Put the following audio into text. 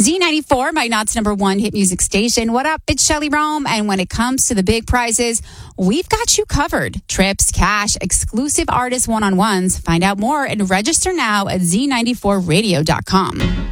Z94, my Knott's number one hit music station. What up? It's Shelley Rome. And when it comes to the big prizes, we've got you covered. Trips, cash, exclusive artist one-on-ones. Find out more and register now at Z94radio.com.